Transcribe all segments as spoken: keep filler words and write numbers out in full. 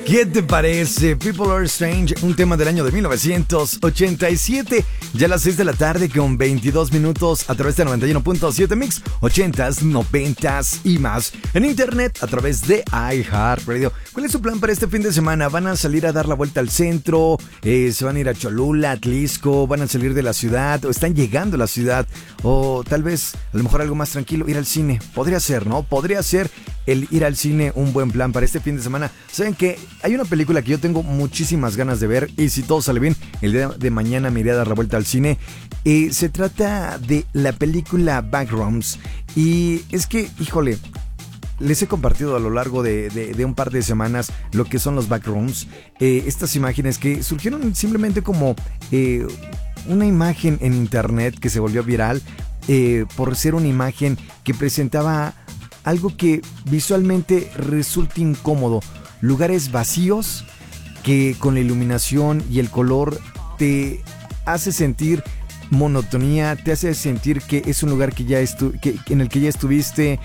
¿Qué te parece? People Are Strange, un tema del año de mil novecientos ochenta y siete. Ya a las seis de la tarde con veintidós minutos a través de noventa y uno punto siete Mix, ochentas, noventas y más. En internet a través de iHeartRadio. ¿Cuál es su plan para este fin de semana? ¿Van a salir a dar la vuelta al centro? Eh, ¿Se van a ir a Cholula, Atlisco? ¿Van a salir de la ciudad? ¿O están llegando a la ciudad? O tal vez, a lo mejor algo más tranquilo, ir al cine. Podría ser, ¿no? Podría ser el ir al cine un buen plan para este fin de semana. ¿Saben qué? Hay una película que yo tengo muchísimas ganas de ver y si todo sale bien, el día de mañana me iré a dar la vuelta al cine. Eh, se trata de la película Backrooms y es que, híjole, les he compartido a lo largo de, de, de un par de semanas lo que son los Backrooms. Eh, estas imágenes que surgieron simplemente como eh, una imagen en internet que se volvió viral eh, por ser una imagen que presentaba algo que visualmente resulta incómodo. Lugares vacíos que con la iluminación y el color te hace sentir monotonía, te hace sentir que es un lugar que ya estu- que, en el que ya estuviste,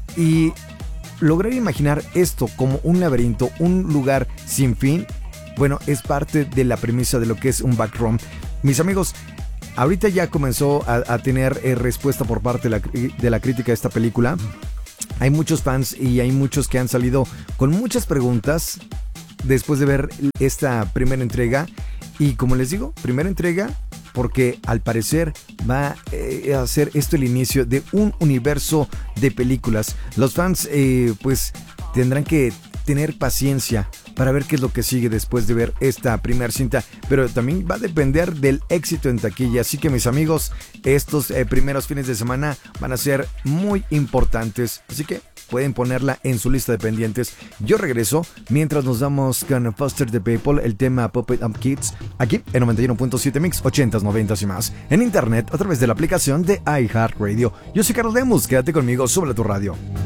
y lograr imaginar esto como un laberinto, un lugar sin fin, bueno, es parte de la premisa de lo que es un backroom. Mis amigos, ahorita ya comenzó a, a tener eh, respuesta por parte de la, de la crítica de esta película. Hay muchos fans y hay muchos que han salido con muchas preguntas después de ver esta primera entrega. Y como les digo, primera entrega porque al parecer va eh, a ser esto el inicio de un universo de películas. Los fans eh, pues tendrán que tener paciencia para ver qué es lo que sigue después de ver esta primera cinta, pero también va a depender del éxito en taquilla. Así que mis amigos, estos eh, primeros fines de semana van a ser muy importantes, así que pueden ponerla en su lista de pendientes. Yo regreso mientras nos damos con Foster the People, el tema Puppet Up Kids, aquí en noventa y uno punto siete Mix, ochentas, noventas y más, en internet a través de la aplicación de iHeartRadio. Yo soy Carlos Lemus, quédate conmigo, sobre tu radio.